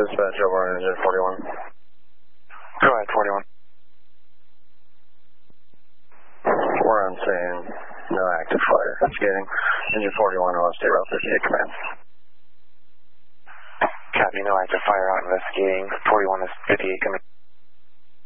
Dispatch over on engine 41. Go ahead, 41. We're on scene. No active fire. Investigating. Engine 41, OS State Route 58, command. Copy, no active fire out investigating. 41 is 58, command.